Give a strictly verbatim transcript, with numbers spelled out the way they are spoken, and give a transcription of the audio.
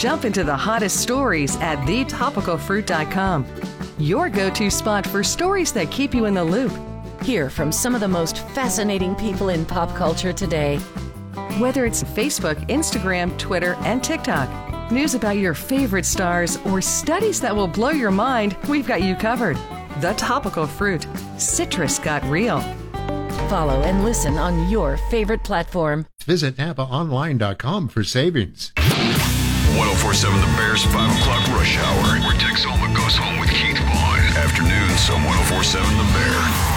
Jump into the hottest stories at the topical fruit dot com. Your go-to spot for stories that keep you in the loop. Hear from some of the most fascinating people in pop culture today. Whether it's Facebook, Instagram, Twitter, and TikTok, news about your favorite stars, or studies that will blow your mind, we've got you covered. The Topical Fruit. Citrus got real. Follow and listen on your favorite platform. Visit Napa Online dot com for savings. one oh four point seven The Bears five o'clock rush hour, where Tex Oma goes home with Keith Vaughn. Afternoons on one oh four point seven The Bear.